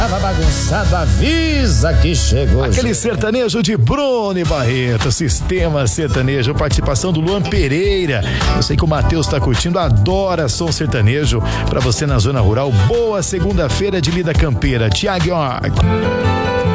Tava bagunçado, avisa que chegou. Aquele sertanejo de Bruno e Barreto, Sistema Sertanejo, participação do Luan Pereira. Eu sei que o Matheus tá curtindo, adora som sertanejo. Pra você na zona rural, boa segunda-feira de lida campeira. Tiago York.